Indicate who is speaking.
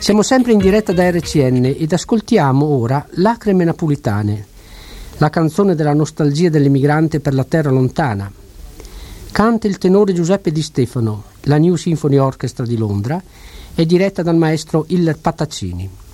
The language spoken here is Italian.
Speaker 1: Siamo sempre in diretta da RCN ed ascoltiamo ora Lacrime napolitane, la canzone della nostalgia dell'emigrante per la terra lontana. Canta il tenore Giuseppe Di Stefano, la New Symphony Orchestra di Londra è diretta dal maestro Hiller Pataccini.